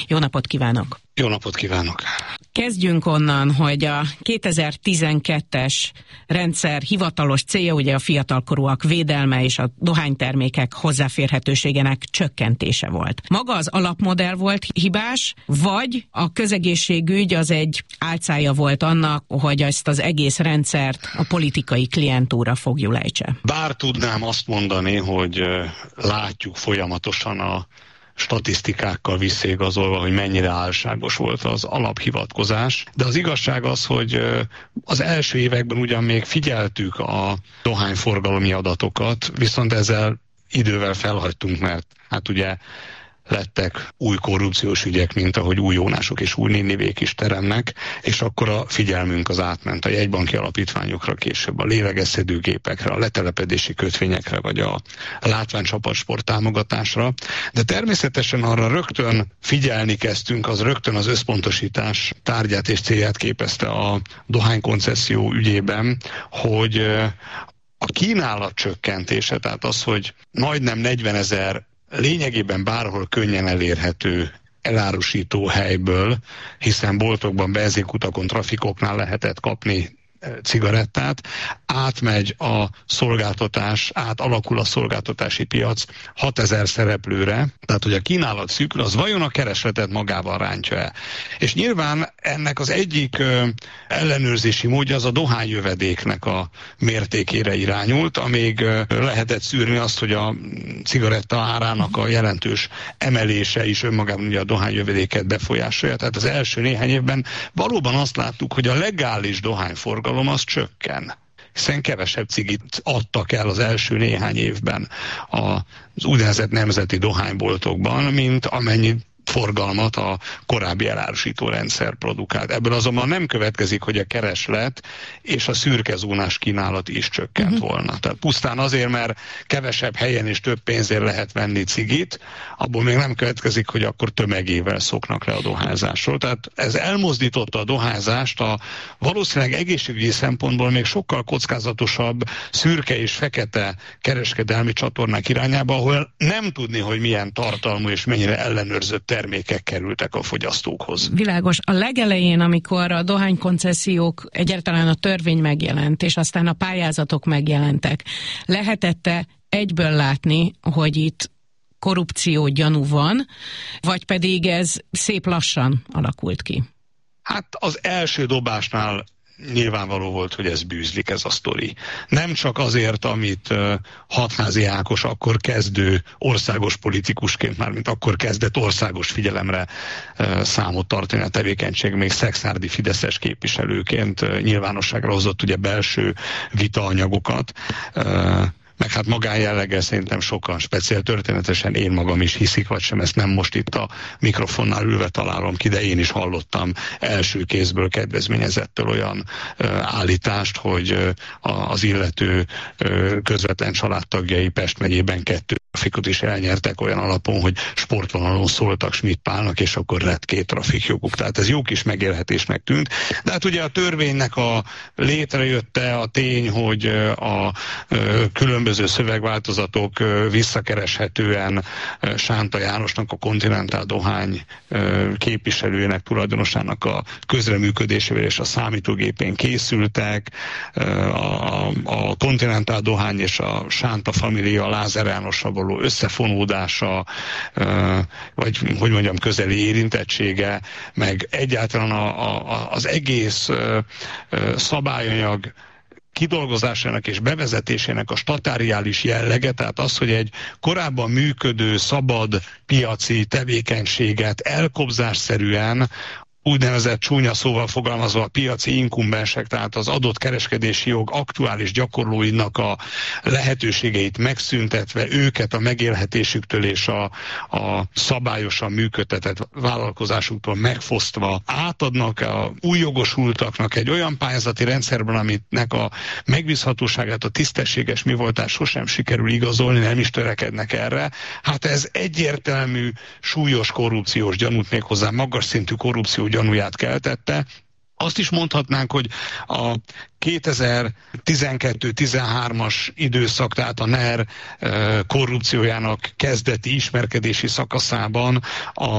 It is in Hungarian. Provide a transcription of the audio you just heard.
Jó napot kívánok! Jó napot kívánok! Kezdjünk onnan, hogy a 2012-es rendszer hivatalos célja ugye a fiatalkorúak védelme és a dohánytermékek hozzáférhetőségének csökkentése volt. Maga az alapmodell volt hibás, vagy a közegészségügy az egy álcája volt annak, hogy ezt az egész rendszert a politikai klientúra fogjulejtse? Bár tudnám azt mondani, hogy látjuk folyamatosan a statisztikákkal visszaigazolva, hogy mennyire álságos volt az alaphivatkozás. De az igazság az, hogy az első években ugyan még figyeltük a dohányforgalomi adatokat, viszont ezzel idővel felhagytunk, mert hát ugye lettek új korrupciós ügyek, mint ahogy új Jónások és új Ninivék is teremnek, és akkor a figyelmünk az átment a jegybanki alapítványokra, később a lélegeztetőgépekre, a letelepedési kötvényekre, vagy a látványcsapatsport támogatásra. De természetesen arra rögtön figyelni kezdtünk, az rögtön az összpontosítás tárgyát és célját képezte a dohánykoncesszió ügyében, hogy a kínálat csökkentése, tehát az, hogy majdnem 40 000 lényegében bárhol könnyen elérhető elárusító helyből, hiszen boltokban, benzinkutakon, trafikoknál lehetett kapni cigarettát, átmegy a szolgáltatás, átalakul a szolgáltatási piac 6000 szereplőre, tehát hogy a kínálat szűkül, az vajon a keresletet magával rántja-e? És nyilván ennek az egyik ellenőrzési módja az a dohányjövedéknek a mértékére irányult, amíg lehetett szűrni azt, hogy a cigaretta árának a jelentős emelése is önmagában ugye a dohányjövedéket befolyásolja. Tehát az első néhány évben valóban azt láttuk, hogy a legális dohányforgalom az csökken, hiszen kevesebb cigit adtak el az első néhány évben az úgynevezett nemzeti dohányboltokban, mint amennyi forgalmat a korábbi elárusító rendszer produkált. Ebből azonban nem következik, hogy a kereslet és a szürkezónás kínálat is csökkent volna. Tehát pusztán azért, mert kevesebb helyen és több pénzért lehet venni cigit, abból még nem következik, hogy akkor tömegével szoknak le a dohányzásról. Tehát ez elmozdította a dohányzást a valószínűleg egészségügyi szempontból még sokkal kockázatosabb szürke és fekete kereskedelmi csatornák irányába, ahol nem tudni, hogy milyen tartalmú és mennyire ellenőrzött termékek kerültek a fogyasztókhoz. Világos. A legelején, amikor a dohánykoncesziók, egyáltalán a törvény megjelent, és aztán a pályázatok megjelentek, lehetett-e egyből látni, hogy itt korrupció gyanú van, vagy pedig ez szép lassan alakult ki? Hát az első dobásnál nyilvánvaló volt, hogy ez bűzlik, ez a sztori. Nem csak azért, amit Hatházi Ákos akkor kezdő országos politikusként, mármint akkor kezdett országos figyelemre számot tartani a tevékenység, még szekszárdi fideszes képviselőként nyilvánosságra hozott ugye belső vitaanyagokat, meg hát magánjelleggel szerintem sokan, speciál történetesen én magam is hiszik, vagy sem, ezt nem most itt a mikrofonnál ülve találom ki, de én is hallottam első kézből kedvezményezettől olyan állítást, hogy az illető közvetlen családtagjai Pest megyében 2 trafikot is elnyertek olyan alapon, hogy sportvonalon szóltak Schmidt Pálnak, és akkor lett 2 trafikjoguk. Tehát ez jó kis megélhetésnek tűnt. De hát ugye a törvénynek a létrejötte a tény, hogy a különböző szövegváltozatok visszakereshetően Sánta Jánosnak, a Continental dohány képviselőjének, tulajdonosának a közreműködésével és a számítógépén készültek. A Continental dohány és a Sánta família Lázár Jánossal való összefonódása, vagy hogy mondjam, közeli érintettsége, meg egyáltalán az egész szabályanyag kidolgozásának és bevezetésének a statáriális jellege, tehát az, hogy egy korábban működő, szabad piaci tevékenységet elkobzásszerűen, úgynevezett csúnya szóval fogalmazva a piaci inkumbensek, tehát az adott kereskedési jog aktuális gyakorlóinak a lehetőségeit megszüntetve, őket a megélhetésüktől és a szabályosan működtetett vállalkozásuktól megfosztva átadnak a új jogosultaknak egy olyan pályázati rendszerben, aminek a megbízhatóságát, a tisztességes mivoltást sosem sikerül igazolni, nem is törekednek erre. Hát ez egyértelmű, súlyos korrupciós gyanút, méghozzá magas szintű korrupció gyanúját keltette. Azt is mondhatnánk, hogy a 2012-13-as időszak, tehát a NER korrupciójának kezdeti ismerkedési szakaszában a